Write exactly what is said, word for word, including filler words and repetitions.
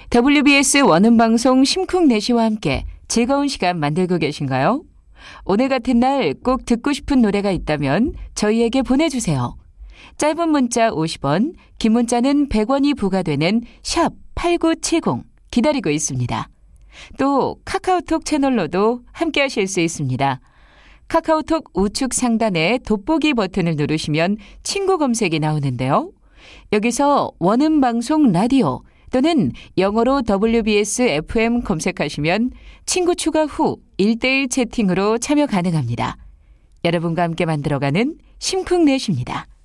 더블유비에스 원음방송 심쿵내시와 함께 즐거운 시간 만들고 계신가요? 오늘 같은 날 꼭 듣고 싶은 노래가 있다면 저희에게 보내주세요. 짧은 문자 오십 원, 긴 문자는 백 원이 부과되는 샵 팔구칠공 기다리고 있습니다. 또 카카오톡 채널로도 함께 하실 수 있습니다. 카카오톡 우측 상단에 돋보기 버튼을 누르시면 친구 검색이 나오는데요. 여기서 원음방송 라디오 또는 영어로 더블유비에스 에프엠 검색하시면 친구 추가 후 일 대일 채팅으로 참여 가능합니다. 여러분과 함께 만들어가는 심쿵내십니다.